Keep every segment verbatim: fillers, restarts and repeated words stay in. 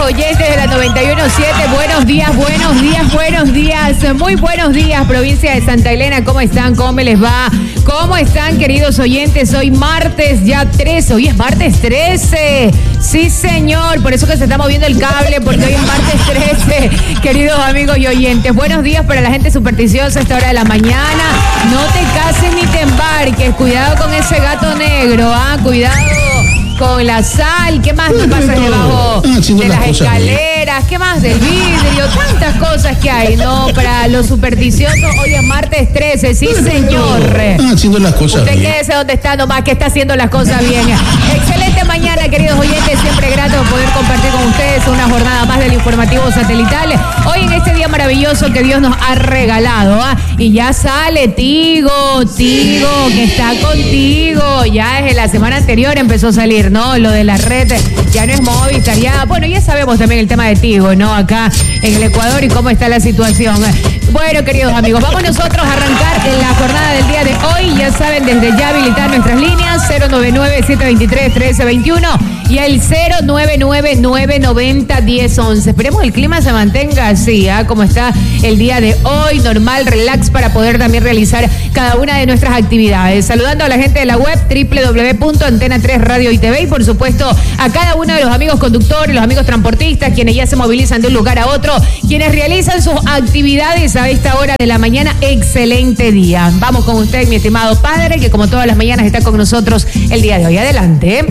oyentes de la noventa y uno punto siete, buenos días, buenos días, buenos días, muy buenos días, provincia de Santa Elena, ¿cómo están? ¿Cómo les va? ¿Cómo están, queridos oyentes? Hoy martes ya trece, hoy es martes trece, sí señor, por eso que se está moviendo el cable, porque hoy es martes trece, queridos amigos y oyentes. Buenos días para la gente supersticiosa a esta hora de la mañana, no te cases ni te embarques, cuidado con ese gato negro, ah, cuidado con la sal, ¿qué más me pasa debajo ah, de las escaleras? ¿Qué más del vidrio? Tantas cosas que hay, ¿no? Para los supersticiosos, hoy es martes trece, sí señor. Ah, haciendo las cosas Usted bien. quédese donde está nomás, que está haciendo las cosas bien. Excelente mañana, queridos oyentes, siempre grato poder compartir con ustedes una jornada más del informativo satelital. Hoy en este día maravilloso que Dios nos ha regalado, ¿ah? Y ya sale Tigo, Tigo, que está contigo. Ya desde la semana anterior empezó a salir, ¿no? Lo de la red, ya no es Movistar, ya, bueno, ya sabemos también el tema de Tigo, ¿no? Acá en el Ecuador y cómo está la situación. Bueno, queridos amigos, vamos nosotros a arrancar en la jornada del día de hoy. Ya saben, desde ya habilitar nuestras líneas cero nueve nueve, siete dos tres, uno tres dos uno y el cero nueve nueve, nueve nueve cero, uno cero uno uno. Esperemos el clima se mantenga así, ¿eh? Como está el día de hoy, normal, relax, para poder también realizar cada una de nuestras actividades. Saludando a la gente de la web doble u doble u doble u punto antena tres radio y tv y por supuesto a cada uno de los amigos conductores, los amigos transportistas, quienes ya se movilizan de un lugar a otro, quienes realizan sus actividades a esta hora de la mañana. Excelente día. Vamos con usted, mi estimado padre, que como todas las mañanas está con nosotros el día de hoy. Adelante.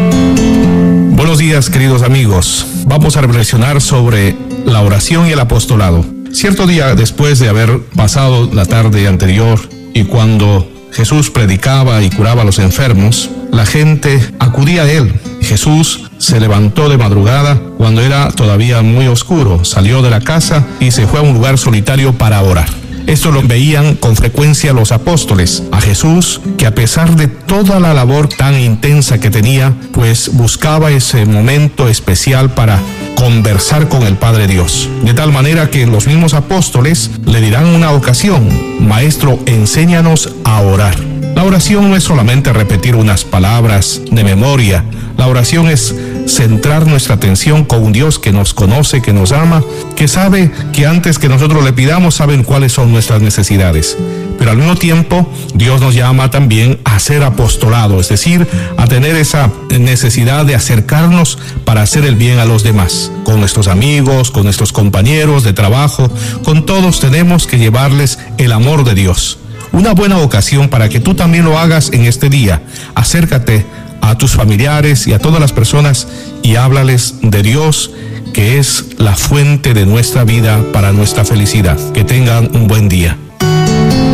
Buenos días, queridos amigos. Vamos a reflexionar sobre la oración y el apostolado. Cierto día, después de haber pasado la tarde anterior y cuando Jesús predicaba y curaba a los enfermos, la gente acudía a él. Jesús se levantó de madrugada cuando era todavía muy oscuro, salió de la casa y se fue a un lugar solitario para orar. Esto lo veían con frecuencia los apóstoles. A Jesús, que a pesar de toda la labor tan intensa que tenía, pues buscaba ese momento especial para conversar con el Padre Dios. De tal manera que los mismos apóstoles le dirán una ocasión: Maestro, enséñanos a orar. La oración no es solamente repetir unas palabras de memoria. La oración es centrar nuestra atención con un Dios que nos conoce, que nos ama, que sabe que antes que nosotros le pidamos, saben cuáles son nuestras necesidades. Pero al mismo tiempo, Dios nos llama también a ser apostolado, es decir, a tener esa necesidad de acercarnos para hacer el bien a los demás. Con nuestros amigos, con nuestros compañeros de trabajo, con todos tenemos que llevarles el amor de Dios. Una buena ocasión para que tú también lo hagas en este día. Acércate a tus familiares y a todas las personas y háblales de Dios, que es la fuente de nuestra vida para nuestra felicidad. Que tengan un buen día.